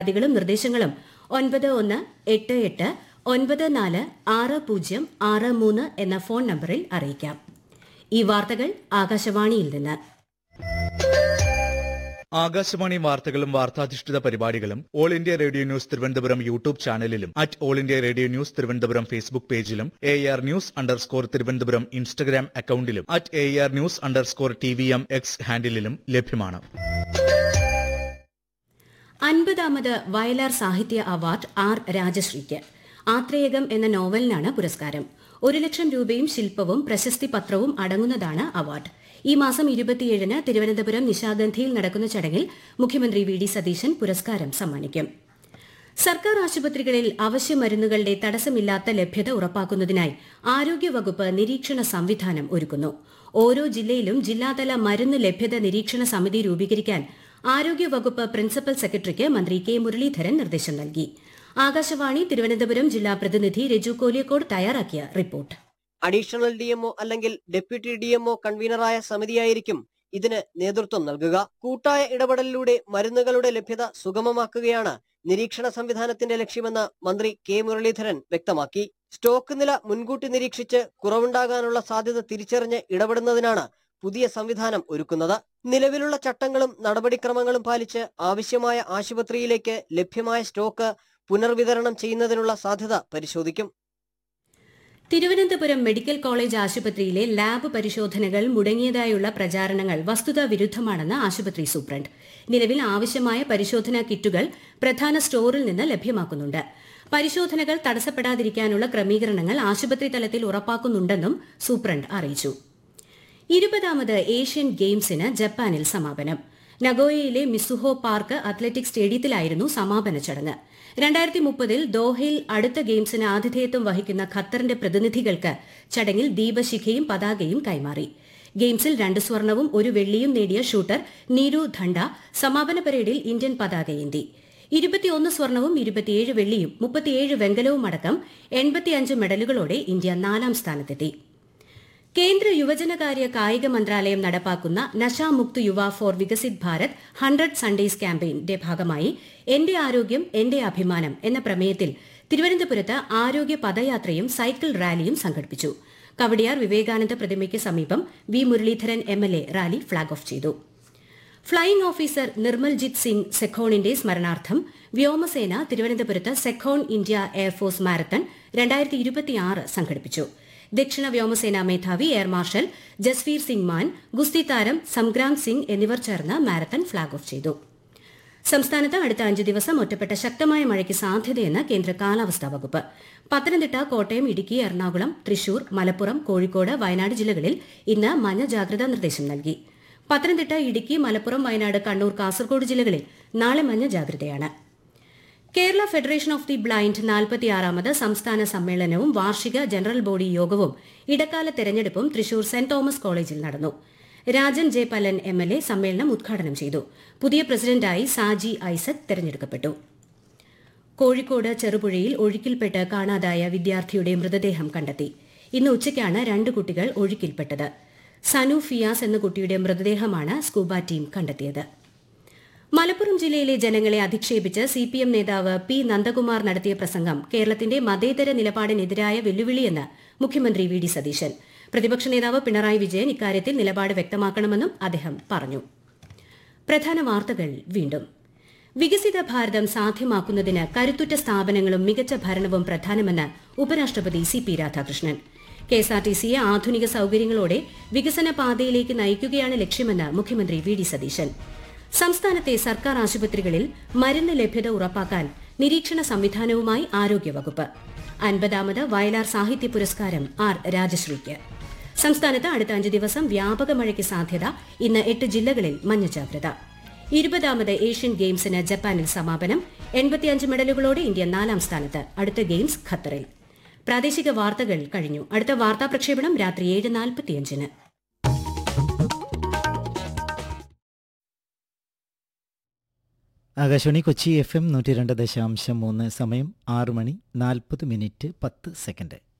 പരാതികളും നിർദ്ദേശങ്ങളും 9188946063 എന്ന ഫോൺ നമ്പറിൽ അറിയിക്കാം. ഈ വാർത്തകൾ ആകാശവാണിയിൽ നിന്ന്. ആകാശവാണി വാർത്തകളും വാർത്താധിഷ്ഠിത പരിപാടികളും all India radio news Thiruvananthapuram YouTube ചാനലിലും all India radio news Thiruvananthapuram Facebook പേജിലും AR News_ തിരുവനന്തപുരം ഇൻസ്റ്റഗ്രാം അക്കൌണ്ടിലും AR News_TVM X ഹാൻഡിലും ലഭ്യമാണ്. 50ാമത് വയലാർ സാഹിത്യ അവാർഡ് ആർ രാജശ്രീക്ക്. ആത്രേയകം എന്ന നോവലിനാണ് പുരസ്കാരം. 1 ലക്ഷം രൂപയും ശില്പവും പ്രശസ്തി പത്രവും അടങ്ങുന്നതാണ് അവാർഡ്. ഈ മാസം 27-ന് തിരുവനന്തപുരം നിശാഗന്ധിയിൽ നടക്കുന്ന ചടങ്ങിൽ മുഖ്യമന്ത്രി വി ഡി സതീശൻ പുരസ്കാരം സമ്മാനിക്കും. സർക്കാർ ആശുപത്രികളിൽ അവശ്യ മരുന്നുകളുടെ തടസ്സമില്ലാത്ത ലഭ്യത ഉറപ്പാക്കുന്നതിനായി ആരോഗ്യവകുപ്പ് നിരീക്ഷണ സംവിധാനം ഒരുക്കുന്നു. ഓരോ ജില്ലയിലും ജില്ലാതല മരുന്ന് ലഭ്യത നിരീക്ഷണ സമിതി രൂപീകരിക്കാൻ ആരോഗ്യവകുപ്പ് പ്രിൻസിപ്പൽ സെക്രട്ടറിക്ക് മന്ത്രി കെ മുരളീധരൻ നിർദ്ദേശം നൽകി. ആകാശവാണി തിരുവനന്തപുരം ജില്ലാ പ്രതിനിധി രജു കോലിയക്കോട് തയ്യാറാക്കിയ റിപ്പോർട്ട്. അഡീഷണൽ DMO അല്ലെങ്കിൽ ഡെപ്യൂട്ടി DMO കൺവീനറായ സമിതിയായിരിക്കും ഇതിന് നേതൃത്വം നൽകുക. കൂട്ടായ ഇടപെടലിലൂടെ മരുന്നുകളുടെ ലഭ്യത സുഗമമാക്കുകയാണ് നിരീക്ഷണ സംവിധാനത്തിന്റെ ലക്ഷ്യമെന്ന് മന്ത്രി കെ മുരളീധരൻ വ്യക്തമാക്കി. സ്റ്റോക്ക് നില മുൻകൂട്ടി നിരീക്ഷിച്ച് കുറവുണ്ടാകാനുള്ള സാധ്യത തിരിച്ചറിഞ്ഞ് ഇടപെടുന്നതിനാണ് പുതിയ സംവിധാനം ഒരുക്കുന്നത്. നിലവിലുള്ള ചട്ടങ്ങളും നടപടിക്രമങ്ങളും പാലിച്ച് ആവശ്യമായ ആശുപത്രിയിലേക്ക് ലഭ്യമായ സ്റ്റോക്ക് പുനർവിതരണം ചെയ്യുന്നതിനുള്ള സാധ്യത പരിശോധിക്കും. തിരുവനന്തപുരം മെഡിക്കൽ കോളേജ് ആശുപത്രിയിലെ ലാബ് പരിശോധനകൾ മുടങ്ങിയതായുള്ള പ്രചാരണങ്ങൾ വസ്തുതാ വിരുദ്ധമാണെന്ന് ആശുപത്രി സൂപ്രണ്ട്. നിലവിൽ ആവശ്യമായ പരിശോധനാ കിറ്റുകൾ പ്രധാന സ്റ്റോറിൽ നിന്ന് ലഭ്യമാക്കുന്നുണ്ട്. പരിശോധനകൾ തടസ്സപ്പെടാതിരിക്കാനുള്ള ക്രമീകരണങ്ങൾ ആശുപത്രി തലത്തിൽ ഉറപ്പാക്കുന്നുണ്ടെന്നും സൂപ്രണ്ട് അറിയിച്ചു. 20ാമത് ഏഷ്യൻ ഗെയിംസിന് ജപ്പാനിൽ സമാപനം. നഗോയയിലെ മിസുഹോ പാർക്ക് അത്ലറ്റിക് സ്റ്റേഡിയത്തിലായിരുന്നു സമാപന ചടങ്ങ്. 2030-ൽ ദോഹയിൽ അടുത്ത ഗെയിംസിന് ആതിഥേയത്വം വഹിക്കുന്ന ഖത്തറിന്റെ പ്രതിനിധികൾക്ക് ചടങ്ങിൽ ദീപശിഖയും പതാകയും കൈമാറി. ഗെയിംസിൽ 2 സ്വർണവും 1 വെള്ളിയും നേടിയ ഷൂട്ടർ നീരു ധണ്ട സമാപന പരേഡിൽ ഇന്ത്യൻ പതാകയേന്തി. 21 സ്വർണവും 27 വെള്ളിയും 37 വെങ്കലവും അടക്കം 85 മെഡലുകളോടെ ഇന്ത്യ 4ാം സ്ഥാനത്തെത്തി. കേന്ദ്ര യുവജനകാര്യ കായിക മന്ത്രാലയം നടപ്പാക്കുന്ന നശാമുക്ത് യുവ ഫോർ വികസിത് ഭാരത് 100 സൺഡേസ് ക്യാമ്പയിന്റെ ഭാഗമായി എന്റെ ആരോഗ്യം എന്റെ അഭിമാനം എന്ന പ്രമേയത്തിൽ തിരുവനന്തപുരത്ത് ആരോഗ്യ പദയാത്രയും സൈക്കിൾ റാലിയും സംഘടിപ്പിച്ചു. കവടിയാർ വിവേകാനന്ദ പ്രതിമയ്ക്ക് സമീപം V Muraleedharan MLA rally flag off ചെയ്തു. ഫ്ളൈയിംഗ് ഓഫീസർ നിർമ്മൽജിത് സിംഗ് സെഖോണിന്റെ സ്മരണാർത്ഥം വ്യോമസേന തിരുവനന്തപുരത്ത് സെഖോൺ ഇന്ത്യ എയർഫോഴ്സ് മാരത്തൺ 2026 സംഘടിപ്പിച്ചു. ദക്ഷിണ വ്യോമസേനാ മേധാവി എയർ മാർഷൽ ജസ്വീർ സിംഗ് മാൻ, ഗുസ്തി താരം സംഗ്രാം സിംഗ് എന്നിവർ ചേർന്ന് മാരത്തൺ ഫ്ളാഗ് ഓഫ് ചെയ്തു. സംസ്ഥാനത്ത് അടുത്ത 5 ദിവസം ഒറ്റപ്പെട്ട ശക്തമായ മഴയ്ക്ക് സാധ്യതയെന്ന് കേന്ദ്ര കാലാവസ്ഥാ വകുപ്പ്. പത്തനംതിട്ട, കോട്ടയം, ഇടുക്കി, എറണാകുളം, തൃശൂർ, മലപ്പുറം, കോഴിക്കോട്, വയനാട് ജില്ലകളിൽ ഇന്ന് മഞ്ഞ ജാഗ്രതാ നിർദ്ദേശം നൽകി. പത്തനംതിട്ട, ഇടുക്കി, മലപ്പുറം, വയനാട്, കണ്ണൂർ, കാസർഗോഡ് ജില്ലകളിൽ നാളെ മഞ്ഞ ജാഗ്രതയാണ്. Kerala federation of the blind 46ാമത് സംസ്ഥാന സമ്മേളനവും വാർഷിക ജനറൽ ബോഡി യോഗവും ഇടക്കാല തെരഞ്ഞെടുപ്പും തൃശൂർ സെന്റ് തോമസ് കോളേജിൽ നടന്നു. രാജൻ ജെ പല്ലൻ MLA സമ്മേളനം ഉദ്ഘാടനം ചെയ്തു. പുതിയ പ്രസിഡന്റായി സാജി ഐസക് തെരഞ്ഞെടുക്കപ്പെട്ടു. കോഴിക്കോട് ചെറുപുഴയിൽ ഒഴുക്കിൽപ്പെട്ട് കാണാതായ വിദ്യാർത്ഥിയുടെ മൃതദേഹം കണ്ടെത്തി. ഇന്ന് ഉച്ചയ്ക്കാണ് 2 കുട്ടികൾ ഒഴുക്കിൽപ്പെട്ടത്. സനു ഫിയാസ് എന്ന കുട്ടിയുടെ മൃതദേഹമാണ് സ്കൂബ ടീം കണ്ടെത്തിയത്. മലപ്പുറം ജില്ലയിലെ ജനങ്ങളെ അധിക്ഷേപിച്ച് CPM നേതാവ് P. നന്ദകുമാർ നടത്തിയ പ്രസംഗം കേരളത്തിന്റെ മതേതര നിലപാടിനെതിരായ വെല്ലുവിളിയെന്ന് മുഖ്യമന്ത്രി വി ഡി സതീശൻ. പ്രതിപക്ഷ നേതാവ് പിണറായി വിജയൻ ഇക്കാര്യത്തിൽ നിലപാട് വ്യക്തമാക്കണമെന്നും അദ്ദേഹം പറഞ്ഞു. പ്രധാന വാർത്തകൾ വീണ്ടും. വികസിത ഭാരതം സാധ്യമാക്കുന്നതിന് കരുത്തുറ്റ സ്ഥാപനങ്ങളും മികച്ച ഭരണവും പ്രധാനമെന്ന് ഉപരാഷ്ട്രപതി CP രാധാകൃഷ്ണൻ. KSRTCയെ ആധുനിക സൌകര്യങ്ങളോടെ വികസന പാതയിലേക്ക് നയിക്കുകയാണ് ലക്ഷ്യമെന്ന് മുഖ്യമന്ത്രി വി ഡി സതീശൻ. സംസ്ഥാനത്തെ സർക്കാർ ആശുപത്രികളിൽ മരുന്ന് ലഭ്യത ഉറപ്പാക്കാൻ നിരീക്ഷണ സംവിധാനവുമായി ആരോഗ്യവകുപ്പ്. 50ാമത് വയലാർ സാഹിത്യ പുരസ്കാരം ആർ രാജശ്രീക്ക്. സംസ്ഥാനത്ത് അടുത്ത 5 ദിവസം വ്യാപക മഴയ്ക്ക് സാധ്യത. ഇന്ന് 8 ജില്ലകളിൽ മഞ്ഞ ജാഗ്രത. 20ാമത് ഏഷ്യൻ ഗെയിംസിന് ജപ്പാനിൽ സമാപനം. 85 മെഡലുകളോടെ ഇന്ത്യ 4ാം സ്ഥാനത്ത്. അടുത്ത ഗെയിംസ് ഖത്തറിൽ. പ്രാദേശിക വാർത്തകൾ കഴിഞ്ഞു. അടുത്ത വാർത്താ പ്രക്ഷേപണം രാത്രി 7:45-ന്. ആകാശവാണി കൊച്ചി FM 102.3. സമയം 6 മണി 40 മിനിറ്റ് 10 സെക്കൻഡ്.